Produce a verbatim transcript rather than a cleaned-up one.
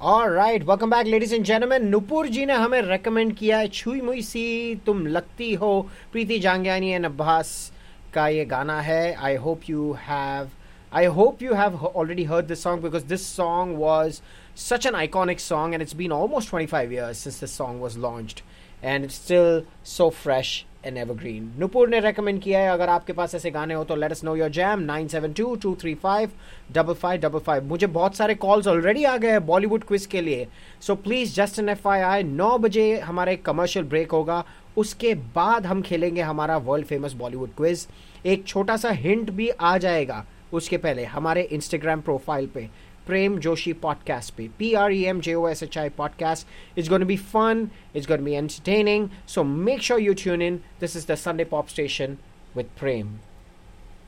Alright, welcome back ladies and gentleman. Nupur जी ने हमें recommend किया है छुई मुई सी तुम लगती हो, प्रीति जांगियानी एंड अब्बास का ये गाना है। I hope you have I hope you have already heard this song because this song was such an iconic song and it's been almost twenty-five years since this song was launched and it's still so fresh and evergreen. Nupur ने recommend किया है, अगर आपके पास ऐसे गाने हो तो let us know your jam nine seven two two three five five five five five. मुझे बहुत सारे calls already आ गए हैं बॉलीवुड क्विज के लिए, so please just an F Y I नौ बजे हमारा एक कमर्शियल ब्रेक होगा, उसके बाद हम खेलेंगे हमारा वर्ल्ड फेमस बॉलीवुड क्विज। एक छोटा सा हिंट भी आ जाएगा उसके पहले हमारे इंस्टाग्राम प्रोफाइल पे प्रेम जोशी पॉडकास्ट पे, P R E M J O S H I podcast. It's gonna be fun, it's gonna be entertaining, so make sure you tune in. This is the Sunday pop station with Prem.